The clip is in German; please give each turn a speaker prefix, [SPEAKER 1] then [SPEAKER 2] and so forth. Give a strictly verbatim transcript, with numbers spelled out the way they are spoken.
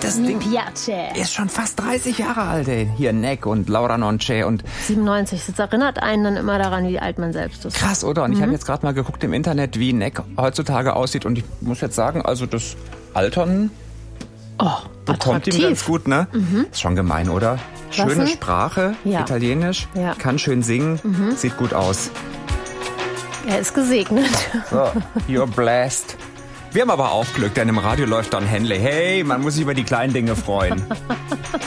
[SPEAKER 1] das
[SPEAKER 2] Mi
[SPEAKER 1] Ding
[SPEAKER 2] piace.
[SPEAKER 1] ist schon fast dreißig Jahre alt, ey. Hier Neck und Laura Nonce und...
[SPEAKER 2] siebenundneunzig. Das erinnert einen dann immer daran, wie alt man selbst ist.
[SPEAKER 1] Krass, oder? Und ich habe jetzt gerade mal geguckt im Internet, wie Neck heutzutage aussieht. Und ich muss jetzt sagen, also das Altern
[SPEAKER 2] Oh,
[SPEAKER 1] bekommt ihm ganz gut, ne?
[SPEAKER 2] Mhm.
[SPEAKER 1] Ist schon gemein, oder? Schöne
[SPEAKER 2] denn?
[SPEAKER 1] Sprache,
[SPEAKER 2] Ja.
[SPEAKER 1] Italienisch,
[SPEAKER 2] Ja.
[SPEAKER 1] kann schön singen,
[SPEAKER 2] Mhm.
[SPEAKER 1] sieht gut aus.
[SPEAKER 2] Er ist gesegnet.
[SPEAKER 1] So, you're blessed. Wir haben aber auch Glück, denn im Radio läuft Don Henley. Hey, man muss sich über die kleinen Dinge freuen.